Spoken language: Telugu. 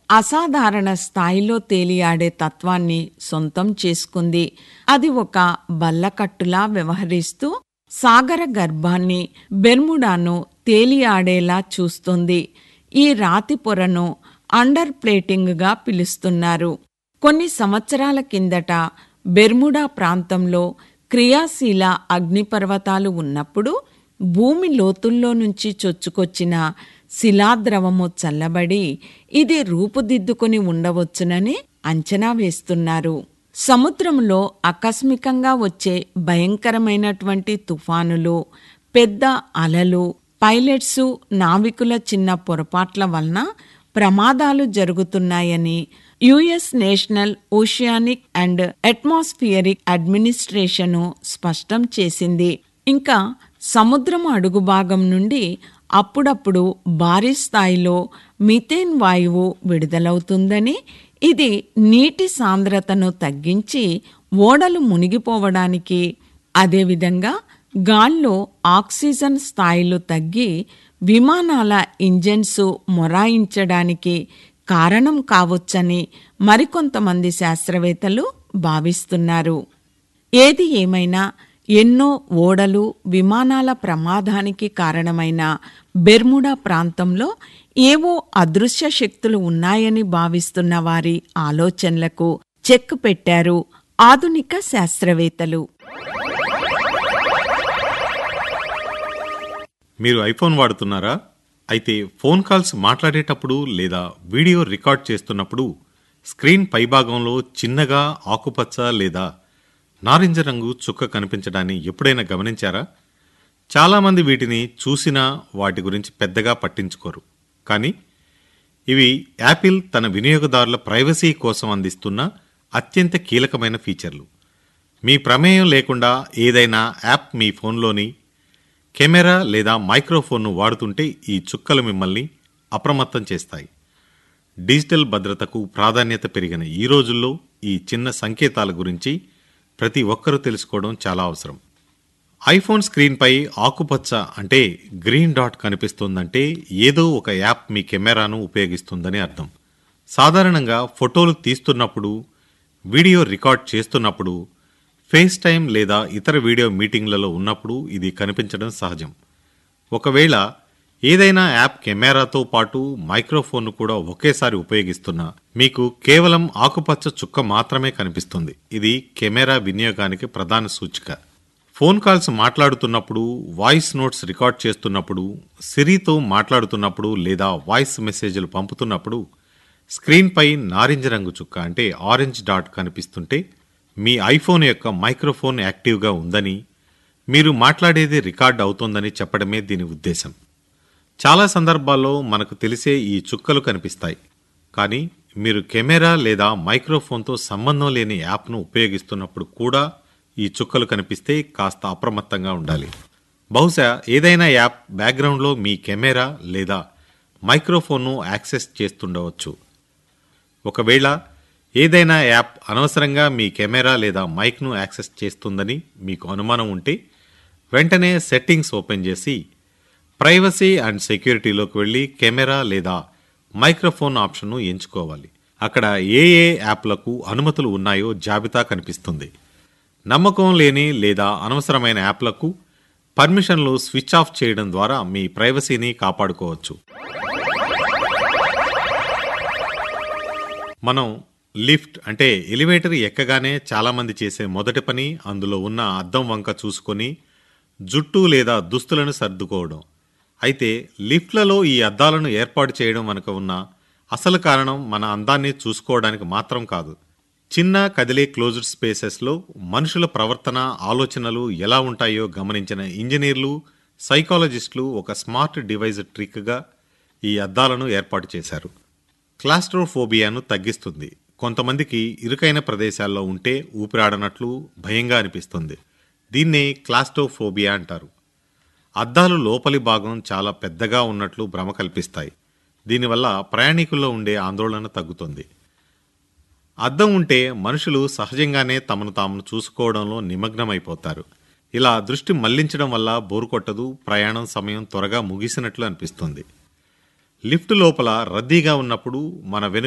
అసాధారణ స్థాయిలో తేలియాడే తత్వాన్ని సొంతం చేసుకుంది. అది ఒక బల్లకట్టులా వ్యవహరిస్తూ సాగర గర్భాన్ని, బెర్ముడాను తేలియాడేలా చూస్తుంది. ఈ రాతి పొరను అండర్ ప్లేటింగ్గా పిలుస్తున్నారు. కొన్ని సంవత్సరాల కిందట బెర్ముడా ప్రాంతంలో క్రియాశీల అగ్నిపర్వతాలు ఉన్నప్పుడు భూమి లోతుల్లో నుంచి చొచ్చుకొచ్చిన శిలాద్రవము చల్లబడి ఇది రూపుదిద్దుకొని ఉండవచ్చునని అంచనా వేస్తున్నారు. సముద్రంలో ఆకస్మికంగా వచ్చే భయంకరమైనటువంటి తుఫానులు, పెద్ద అలలు, పైలట్సు, నావికుల చిన్న పొరపాట్ల వలన ప్రమాదాలు జరుగుతున్నాయని US national oceanic and atmospheric administration స్పష్టం చేసింది. ఇంకా సముద్రం అడుగు భాగం నుండి అప్పుడప్పుడు భారీ స్థాయిలో మిథేన్ వాయువు విడుదలవుతుందని, ఇది నీటి సాంద్రతను తగ్గించి ఓడలు మునిగిపోవడానికి, అదేవిధంగా గాల్లో ఆక్సిజన్ స్థాయిలు తగ్గి విమానాల ఇంజన్సు మొరాయించడానికి కారణం కావచ్చని మరికొంతమంది శాస్త్రవేత్తలు భావిస్తున్నారు. ఏది ఏమైనా ఎన్నో ఓడలు, విమానాల ప్రమాదానికి కారణమైన బెర్ముడా ప్రాంతంలో ఏవో అదృశ్య శక్తులు ఉన్నాయని భావిస్తున్న వారి ఆలోచనలకు చెక్ పెట్టారు ఆధునిక శాస్త్రవేత్తలు. మీరు ఐఫోన్ వాడుతున్నారా? అయితే ఫోన్ కాల్స్ మాట్లాడేటప్పుడు లేదా వీడియో రికార్డ్ చేస్తున్నప్పుడు స్క్రీన్ పైభాగంలో చిన్నగా ఆకుపచ్చ లేదా నారింజ రంగు చుక్క కనిపించడాన్ని ఎప్పుడైనా గమనించారా? చాలామంది వీటిని చూసినా వాటి గురించి పెద్దగా పట్టించుకోరు. కానీ ఇవి యాపిల్ తన వినియోగదారుల ప్రైవసీ కోసం అందిస్తున్న అత్యంత కీలకమైన ఫీచర్లు. మీ ప్రమేయం లేకుండా ఏదైనా యాప్ మీ ఫోన్లోని కెమెరా లేదా మైక్రోఫోన్ను వాడుతుంటే ఈ చుక్కలు మిమ్మల్ని అప్రమత్తం చేస్తాయి. డిజిటల్ భద్రతకు ప్రాధాన్యత పెరిగిన ఈ రోజుల్లో ఈ చిన్న సంకేతాల గురించి ప్రతి ఒక్కరూ తెలుసుకోవడం చాలా అవసరం. ఐఫోన్ స్క్రీన్పై ఆకుపచ్చ అంటే గ్రీన్ డాట్ కనిపిస్తుందంటే ఏదో ఒక యాప్ మీ కెమెరాను ఉపయోగిస్తుందని అర్థం. సాధారణంగా ఫోటోలు తీస్తున్నప్పుడు, వీడియో రికార్డ్ చేస్తున్నప్పుడు, ఫేస్ టైం లేదా ఇతర వీడియో మీటింగ్లలో ఉన్నప్పుడు ఇది కనిపించడం సహజం. ఒకవేళ ఏదైనా యాప్ కెమెరాతో పాటు మైక్రోఫోన్ను కూడా ఒకేసారి ఉపయోగిస్తున్నా మీకు కేవలం ఆకుపచ్చ చుక్క మాత్రమే కనిపిస్తుంది. ఇది కెమెరా వినియోగానికి ప్రధాన సూచిక. ఫోన్ కాల్స్ మాట్లాడుతున్నప్పుడు, వాయిస్ నోట్స్ రికార్డ్ చేస్తున్నప్పుడు, సిరితో మాట్లాడుతున్నప్పుడు లేదా వాయిస్ మెసేజ్లు పంపుతున్నప్పుడు స్క్రీన్పై నారింజ రంగు చుక్క అంటే ఆరెంజ్ డాట్ కనిపిస్తుంటే మీ ఐఫోన్ యొక్క మైక్రోఫోన్ యాక్టివ్గా ఉందని, మీరు మాట్లాడేది రికార్డ్ అవుతోందని చెప్పడమే దీని ఉద్దేశం. చాలా సందర్భాల్లో మనకు తెలిసే ఈ చుక్కలు కనిపిస్తాయి. కానీ మీరు కెమెరా లేదా మైక్రోఫోన్తో సంబంధం లేని యాప్ను ఉపయోగిస్తున్నప్పుడు కూడా ఈ చుక్కలు కనిపిస్తే కాస్త అప్రమత్తంగా ఉండాలి. బహుశా ఏదైనా యాప్ బ్యాక్గ్రౌండ్లో మీ కెమెరా లేదా మైక్రోఫోన్ను యాక్సెస్ చేస్తుండవచ్చు. ఒకవేళ ఏదైనా యాప్ అనవసరంగా మీ కెమెరా లేదా మైక్ను యాక్సెస్ చేస్తుందని మీకు అనుమానం ఉంటే వెంటనే సెట్టింగ్స్ ఓపెన్ చేసి ప్రైవసీ అండ్ సెక్యూరిటీలోకి వెళ్ళి కెమెరా లేదా మైక్రోఫోన్ ఆప్షన్ను ఎంచుకోవాలి. అక్కడ ఏ యాప్లకు అనుమతులు ఉన్నాయో జాబితా కనిపిస్తుంది. నమ్మకం లేని లేదా అనవసరమైన యాప్లకు పర్మిషన్లు స్విచ్ ఆఫ్ చేయడం ద్వారా మీ ప్రైవసీని కాపాడుకోవచ్చు. మనం లిఫ్ట్ అంటే ఎలివేటర్ ఎక్కగానే చాలామంది చేసే మొదటి పని అందులో ఉన్న అద్దం వంక చూసుకొని జుట్టు లేదా దుస్తులను సర్దుకోవడం. అయితే లిఫ్ట్లలో ఈ అద్దాలను ఏర్పాటు చేయడం వెనుక ఉన్న అసలు కారణం మన అందాన్ని చూసుకోవడానికి మాత్రం కాదు. చిన్న కదిలే క్లోజ్డ్ స్పేసెస్లో మనుషుల ప్రవర్తన, ఆలోచనలు ఎలా ఉంటాయో గమనించిన ఇంజనీర్లు, సైకాలజిస్టులు ఒక స్మార్ట్ డివైజ్ ట్రిక్గా ఈ అద్దాలను ఏర్పాటు చేశారు. క్లాస్ట్రోఫోబియాను తగ్గిస్తుంది. కొంతమందికి ఇరుకైన ప్రదేశాల్లో ఉంటే ఊపిరాడనట్లు భయంగా అనిపిస్తుంది. దీన్నే క్లాస్ట్రోఫోబియా అంటారు. అద్దాలు లోపలి భాగం చాలా పెద్దగా ఉన్నట్లు భ్రమ కల్పిస్తాయి. దీనివల్ల ప్రయాణికుల్లో ఉండే ఆందోళన తగ్గుతుంది. అద్దం ఉంటే మనుషులు సహజంగానే తమను తాము చూసుకోవడంలో నిమగ్నమైపోతారు. ఇలా దృష్టి మళ్లించడం వల్ల బోరు కొట్టదు, ప్రయాణం సమయం త్వరగా ముగిసినట్లు అనిపిస్తుంది. లిఫ్ట్ లోపల రద్దీగా ఉన్నప్పుడు మన వెనుక